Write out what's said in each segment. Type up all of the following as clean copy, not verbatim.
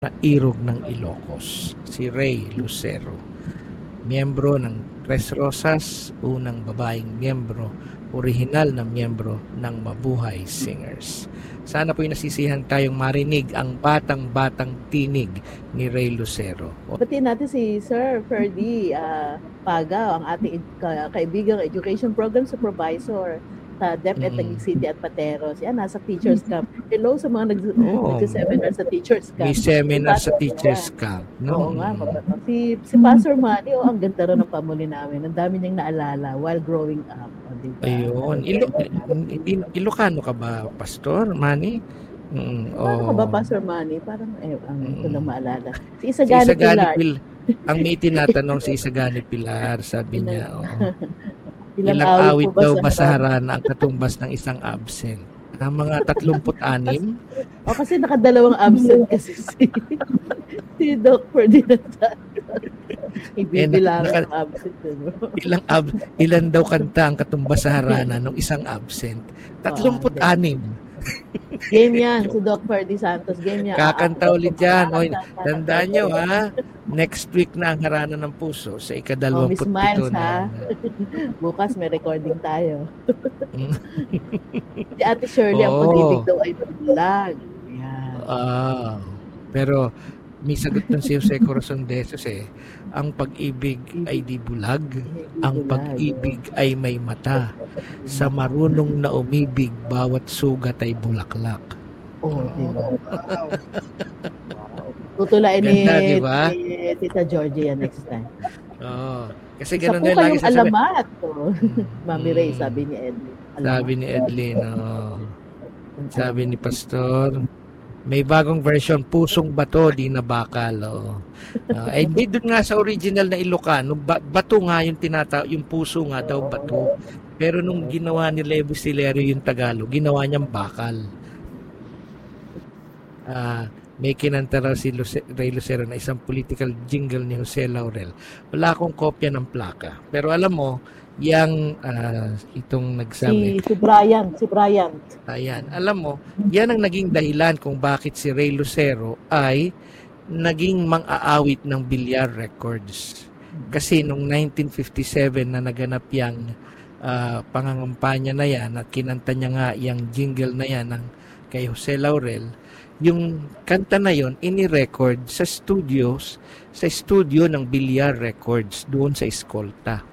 na Irog ng Ilocos, si Ray Lucero. Miyembro ng Tres Rosas, unang babaeng miyembro, orihinal na miyembro ng Mabuhay Singers. Sana po'y nasisihan tayong marinig ang batang-batang tinig ni Ray Lucero. Batiin natin si Sir Ferdy Pagaw, ang ating kaibigang education program supervisor sa DepEd Taguig City at Pateros. Yan, nasa Teachers Camp. Hello sa mga nag-seminar sa Teachers Camp. May seminar sa Teachers Camp. No? Oo nga. Si Pastor Manny, ang ganda rin ng pamuli namin. Ang dami niyang naalala while growing up. Diba? Ayun. Ilocano ka ba, Pastor Manny? Ano ka ba, Pastor Manny? Parang, ito lang maalala. Si Isagani Pilar. Ang may tinatanong si Isagani Pilar, sabi niya, ilang awit daw ba sa harana ang katumbas ng isang absent? Ang mga 36? Kasi nakadalawang absent kasi si Doc Ferdinand. Ibibilangan ang absent. Ilan daw kanta ang katumbas sa harana ng isang absent? 36. Game yan, si Doc Ferdy Santos. Game yan. Kakanta ulit yan. Tandaan nyo, ha? Next week na ang harana ng puso sa ika-27. Miss Miles, ha? Bukas may recording tayo. Si Ate Shirley, ang pag-ibig daw ay vlog. Pero may sagot ng si Jose Corazon de Jesus ang pag-ibig ay di bulag, ang pag-ibig ay may mata. Sa marunong na umibig, bawat sugat ay bulaklak. Diba? Tutulain ni Tita Georgie yan next time. Kasi ganun din lagi sa alamat. Mami Ray, sabi ni Edlin. Sabi ni Edlin, sabi ni Pastor, may bagong version, pusong bato, di na bakal. Hindi doon nga sa original na Ilocano, bato nga yung yung puso nga daw bato. Pero nung ginawa ni Levo Silerio yung Tagalog, ginawa niyang bakal. May kinanta raw si Ray Lucero na isang political jingle ni Jose Laurel. Wala akong kopya ng plaka. Pero alam mo, itong nagsabi. Si Brian. Ayan. Alam mo, yan ang naging dahilan kung bakit si Ray Lucero ay naging mang-aawit ng Villar Records. Kasi nung 1957 na naganap yung pangangampanya na yan at kinanta niya nga yung jingle na yan kay Jose Laurel, yung kanta na yon ini-record sa studio ng Villar Records doon sa Escolta.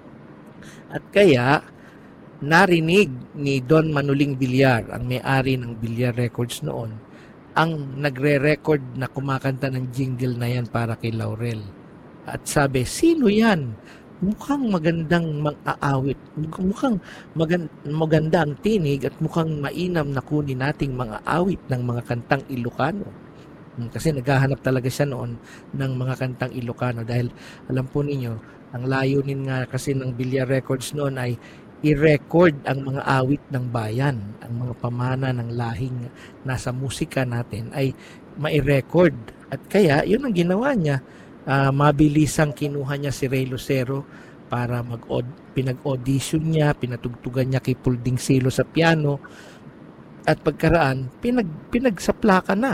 At kaya, narinig ni Don Manuling Villar, ang may-ari ng Villar Records noon, ang nagre-record na kumakanta ng jingle na yan para kay Laurel. At sabi, sino yan? Mukhang magandang mag-aawit. Mukhang maganda ang tinig at mukhang mainam na kunin nating mga awit ng mga kantang Ilocano. Kasi naghahanap talaga siya noon ng mga kantang Ilocano dahil alam po ninyo, ang layunin nga kasi ng Villar Records noon ay i-record ang mga awit ng bayan, ang mga pamana ng lahing nasa musika natin ay mai-record. At kaya, yun ang ginawa niya. Mabilisang kinuha niya si Ray Lucero para pinag-audition niya, pinatugtugan niya kay Pulding Silo sa piano at pagkaraan, pinagsaplaka na.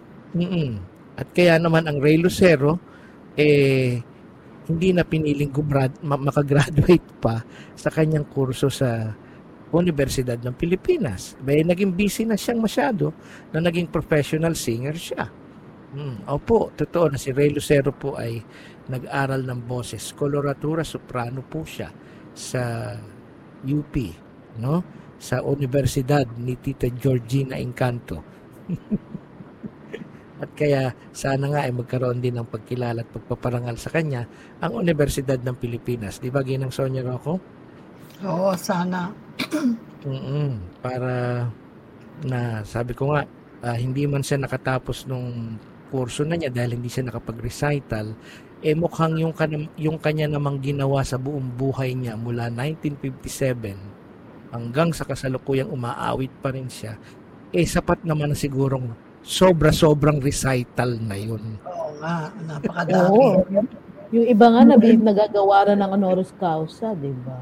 At kaya naman ang Ray Lucero, hindi na piniling makagraduate pa sa kanyang kurso sa Universidad ng Pilipinas. Naging busy na siyang masyado na naging professional singer siya. Opo, totoo na si Ray Lucero po ay nag-aral ng boses. Coloratura soprano po siya sa UP, no? Sa Universidad ni Tita Georgina Encanto. At kaya sana nga ay magkaroon din ng pagkilala at pagpaparangal sa kanya ang Universidad ng Pilipinas. Di ba, Ginang Sonia Rocco? Oo, sana. Para na sabi ko nga, hindi man siya nakatapos nung kurso na niya dahil hindi siya nakapag-recital, mukhang yung kanya namang ginawa sa buong buhay niya mula 1957 hanggang sa kasalukuyang umaawit pa rin siya, sapat naman na sigurong sobrang recital na yun. Oo nga, napakadami. Yung iba nga nagagawa ng honoris causa, di ba?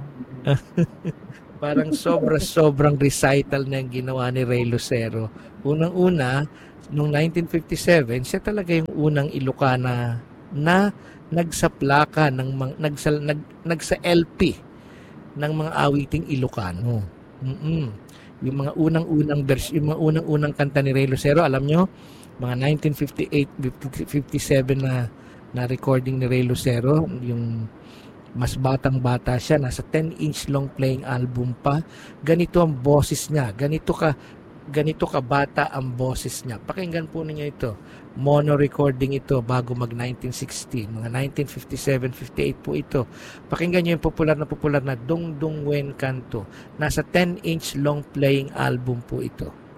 Parang sobrang recital na yung ginawa ni Ray Lucero. Unang-una, Noong 1957, siya talaga yung unang Ilocana na nagsaplaka nagsa LP ng mga awiting Ilocano. Yung mga unang-unang kanta ni Ray Lucero, alam nyo, mga 1958, 57 na recording ni Ray Lucero, yung mas batang-bata siya, nasa 10-inch long playing album pa. Ganito ang boses niya, ganito ka bata ang boses niya. Pakinggan po ninyo ito. Mono recording ito bago mag 1960. Mga 1957, 58 po ito. Pakinggan niyo yung popular na Dong Dong Wen Kanto. Nasa 10-inch long playing album po ito.